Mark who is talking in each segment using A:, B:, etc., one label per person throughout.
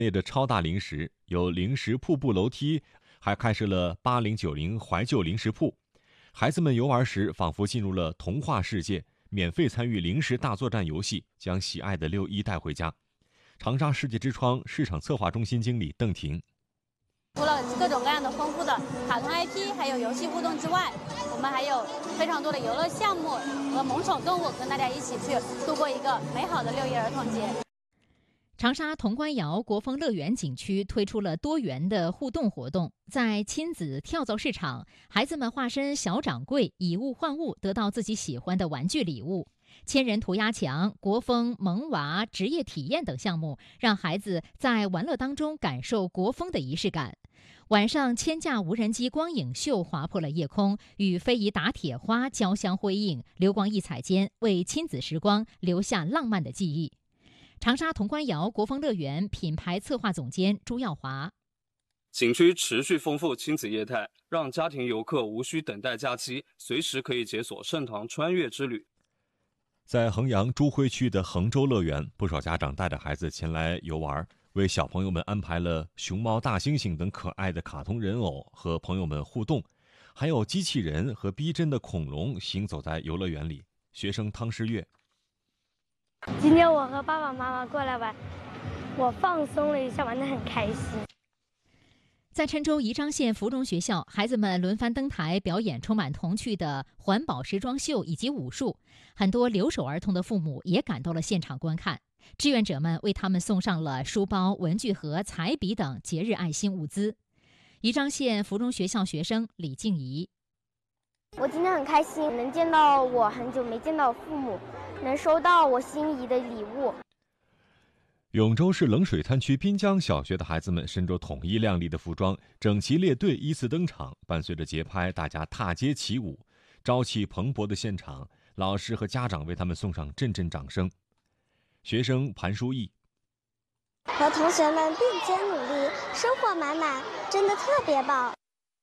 A: 列的超大零食，有零食瀑布楼梯，还开设了8090怀旧零食铺。孩子们游玩时仿佛进入了童话世界，免费参与零食大作战游戏，将喜爱的6·1带回家。长沙世界之窗市场策划中心经理邓婷，
B: 除了各种各样的丰富的卡通 IP 还有游戏互动之外，我们还有非常多的游乐项目和萌宠动物，跟大家一起去度过一个美好的6·1儿童节。
C: 长沙潼关窑国风乐园景区推出了多元的互动活动，在亲子跳蚤市场，孩子们化身小掌柜，以物换物，得到自己喜欢的玩具礼物。千人涂鸦墙、国风萌娃职业体验等项目，让孩子在玩乐当中感受国风的仪式感。晚上千架无人机光影秀划破了夜空，与非遗打铁花交相辉映，流光溢彩间，为亲子时光留下浪漫的记忆。长沙潼关窑国风乐园品牌策划总监朱耀华，
D: 景区持续丰富亲子业态，让家庭游客无需等待假期，随时可以解锁盛唐穿越之旅。
A: 在衡阳朱辉区的衡州乐园，不少家长带着孩子前来游玩，为小朋友们安排了熊猫、大猩猩等可爱的卡通人偶和朋友们互动，还有机器人和逼真的恐龙行走在游乐园里。学生汤诗月，
E: 今天我和爸爸妈妈过来玩，我放松了一下，玩得很开心。
C: 在郴州宜章县芙蓉学校，孩子们轮番登台表演充满童趣的环保时装秀以及武术，很多留守儿童的父母也赶到了现场观看。志愿者们为他们送上了书包、文具盒、彩笔等节日爱心物资。宜章县芙蓉学校学生李静怡，
E: 我今天很开心，能见到我很久没见到父母，能收到我心仪的礼物。
A: 永州市冷水滩区滨江小学的孩子们身着统一亮丽的服装，整齐列队依次登场，伴随着节拍，大家踏阶起舞，朝气蓬勃的现场，老师和家长为他们送上阵阵掌声。学生盘书义，
F: 和同学们并肩努力，收获满满，真的特别棒。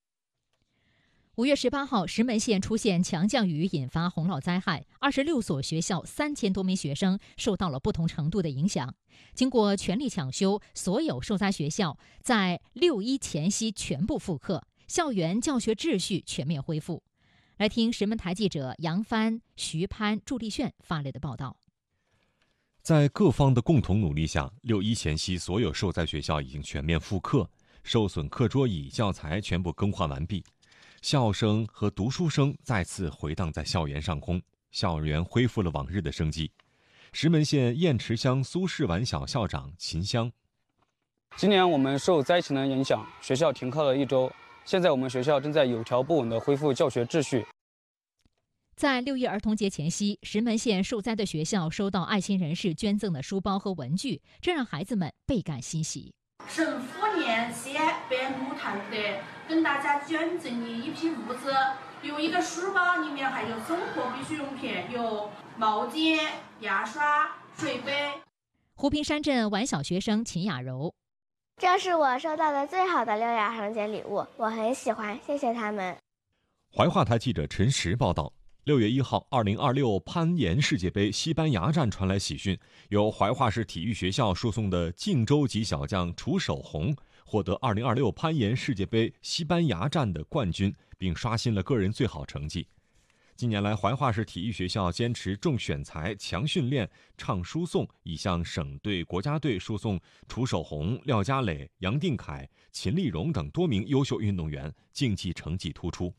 C: 5月18号，石门县出现强降雨，引发洪涝灾害，26所学校3000多名学生受到了不同程度的影响。经过全力抢修，所有受灾学校在6·1前夕全部复课，校园教学秩序全面恢复。来听石门台记者杨帆、徐潘、祝立炫发来的报道。
A: 在各方的共同努力下，6·1前夕所有受灾学校已经全面复课，受损课桌椅、教材全部更换完毕。笑声和读书声再次回荡在校园上空，校园恢复了往日的生机。石门县雁池乡苏氏丸小校长秦香，
D: 今年我们受灾情的影响，学校停课了1周，现在我们学校正在有条不紊地恢复教学秩序。
C: 在6·1儿童节前夕，石門县受灾的学校收到爱心人士捐赠的书包和文具，这让孩子们倍感欣喜。
G: 省妇联西安本土团队跟大家捐赠的一批物资，有一个书包，里面还有生活必需用品，有毛巾、牙刷、水杯。
C: 湖滨山镇皖小学生秦雅柔，
F: 这是我收到的最好的6·1儿童节礼物，我很喜欢，谢谢他们。
A: 怀化台记者陈实报道。6月1号，2026攀岩世界杯西班牙站传来喜讯，由怀化市体育学校输送的靖州籍小将楚守红获得2026攀岩世界杯西班牙站的冠军，并刷新了个人最好成绩。近年来，怀化市体育学校坚持重选材、强训练、畅输送，已向省队、国家队输送楚守红、廖家磊、杨定凯、秦丽蓉等多名优秀运动员，竞技成绩突出。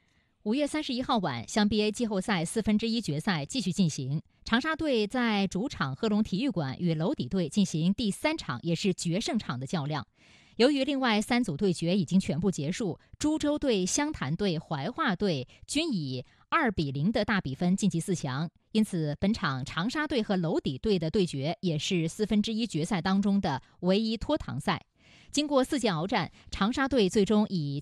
C: 5月31号晚，湘 BA 季后赛1/4决赛继续进行。长沙队在主场贺龙体育馆与娄底队进行第3场，也是决胜场的较量。由于另外3组对决已经全部结束，株洲队、湘潭队、怀化队均以2-0的大比分晋级4强，因此本场长沙队和娄底队的对决也是1/4决赛当中的唯一脱堂赛。经过4届鏖战，长沙队最终以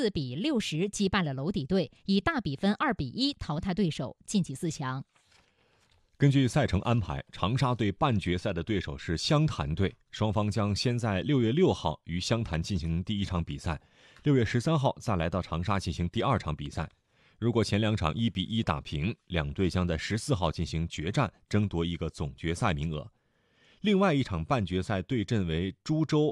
C: 74-60击败了娄底队，以大比分2-1淘汰对手，晋级4强。
A: 根据赛程安排，长沙队半决赛的对手是湘潭队，双方将先在6月6号于湘潭进行第1场比赛，6月13号再来到长沙进行第2场比赛。如果前2场1-1打平，两队将在14号进行决战，争夺一个总决赛名额。 另外一场半决赛对阵为株洲